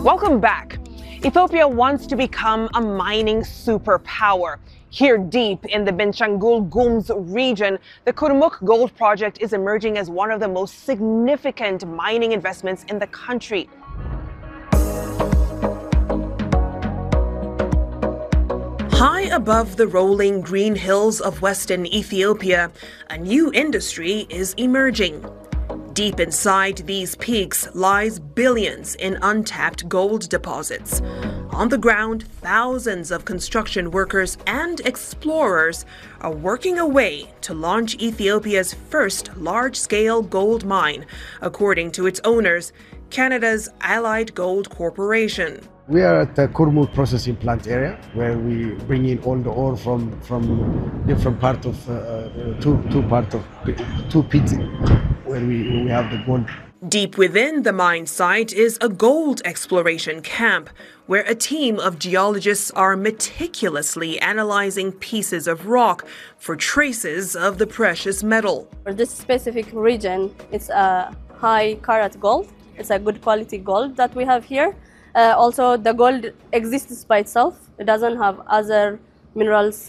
Welcome back. Ethiopia wants to become a mining superpower. Here deep in the Benishangul Gumuz region, the Kurmuk Gold Project is emerging as one of the most significant mining investments in the country. High above the rolling green hills of western Ethiopia, a new industry is emerging. Deep inside these peaks lies billions in untapped gold deposits. On the ground, thousands of construction workers and explorers are working away to launch Ethiopia's first large-scale gold mine, according to its owners, Canada's Allied Gold Corporation. We are at the Kurmuk processing plant area, where we bring in all the ore from different parts of two pits where we have the gold. Deep within the mine site is a gold exploration camp, where a team of geologists are meticulously analyzing pieces of rock for traces of the precious metal. For this specific region, it's a high carat gold. It's a good quality gold that we have here. Also, the gold exists by itself. It doesn't have other minerals.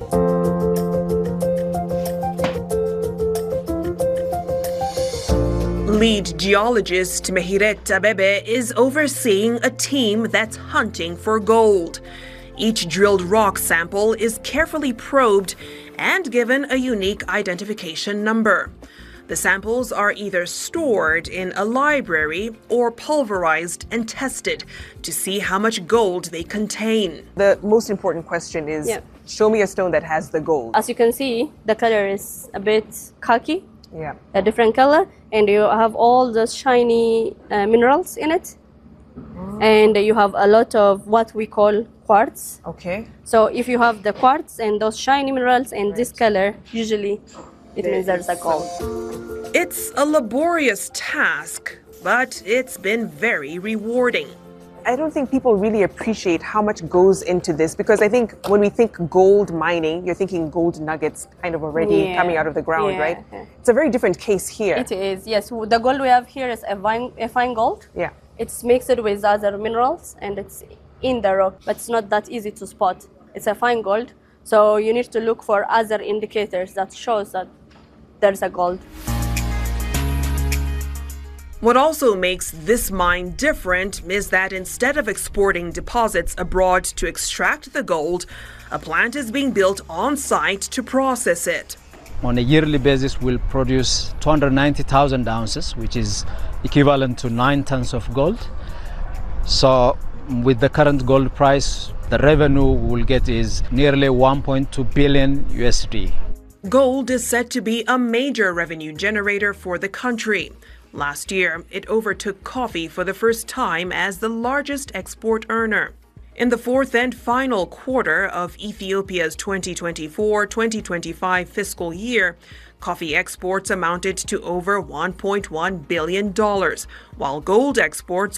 Lead geologist Mehiret Abebe is overseeing a team that's hunting for gold. Each drilled rock sample is carefully probed and given a unique identification number. The samples are either stored in a library or pulverized and tested to see how much gold they contain. The most important question is, show me a stone that has the gold. As you can see, the color is a bit khaki, a different color, and you have all the shiny minerals in it. And you have a lot of what we call quartz. Okay. So if you have the quartz and those shiny minerals and this color, usually it means there's a gold. It's a laborious task, but it's been very rewarding. I don't think people really appreciate how much goes into this, because I think when we think gold mining, you're thinking gold nuggets kind of already coming out of the ground, right? It's a very different case here. It is, yes. The gold we have here is a fine gold. Yeah. It's mixed with other minerals and it's in the rock, but it's not that easy to spot. It's a fine gold, so you need to look for other indicators that shows that there's a gold. What also makes this mine different is that instead of exporting deposits abroad to extract the gold, a plant is being built on site to process it. On a yearly basis, we'll produce 290,000 ounces, which is equivalent to 9 tons of gold. So with the current gold price, the revenue we'll get is nearly 1.2 billion USD. Gold is set to be a major revenue generator for the country. Last year, it overtook coffee for the first time as the largest export earner. In the fourth and final quarter of Ethiopia's 2024-2025 fiscal year, coffee exports amounted to over $1.1 billion, while gold exports